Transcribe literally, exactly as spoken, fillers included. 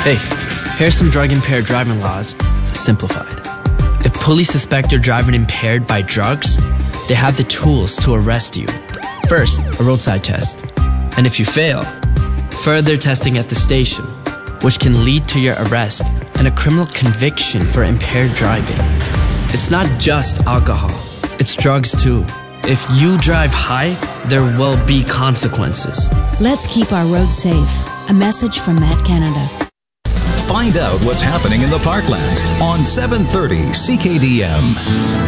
Hey, here's some drug-impaired driving laws, simplified. If police suspect you're driving impaired by drugs, they have the tools to arrest you. First, a roadside test. And if you fail, further testing at the station, which can lead to your arrest and a criminal conviction for impaired driving. It's not just alcohol, it's drugs too. If you drive high, there will be consequences. Let's keep our roads safe. A message from Matt Canada. Find out what's happening in the Parkland on seven thirty C K D M.